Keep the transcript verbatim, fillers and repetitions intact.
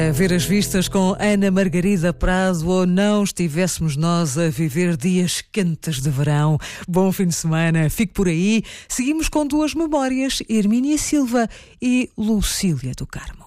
A ver as vistas com Ana Margarida Prado, ou não estivéssemos nós a viver dias quentes de verão. Bom fim de semana, fique por aí. Seguimos com duas memórias, Hermínia Silva e Lucília do Carmo.